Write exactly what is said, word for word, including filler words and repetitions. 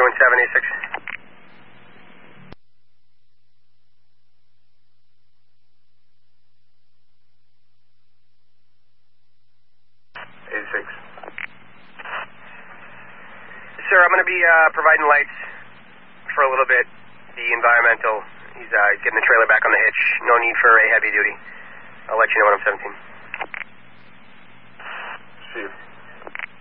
point seven eight six. eight six. Sir, I'm going to be uh, providing lights for a little bit. The environmental. He's, uh, he's getting the trailer back on the hitch. No need for a heavy duty. I'll let you know when I'm seventeen. See you.